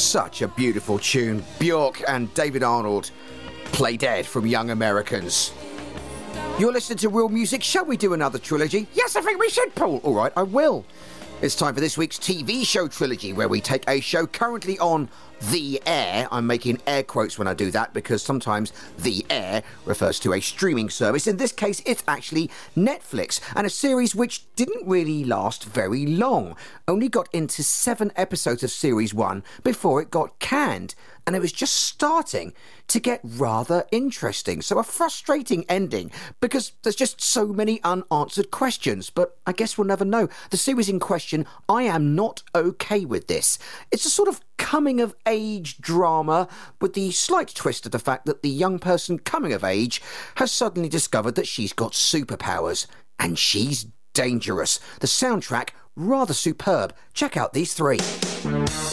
Such a beautiful tune. Bjork and David Arnold, Play Dead from Young Americans. You're listening to Real Music. Shall we do another trilogy? Yes, I think we should, Paul. All right, I will. It's time for this week's TV show trilogy, where we take a show currently on the air. I'm making air quotes when I do that because sometimes the air refers to a streaming service. In this case, it's actually Netflix, and a series which didn't really last very long. Only got into 7 episodes of series 1 before it got canned, and it was just starting to get rather interesting. So a frustrating ending because there's just so many unanswered questions, but I guess we'll never know. The series in question, I am not okay with this. It's a sort of coming of age drama with the slight twist of the fact that the young person coming of age has suddenly discovered that she's got superpowers and she's dangerous. The soundtrack, rather superb. Check out these 3.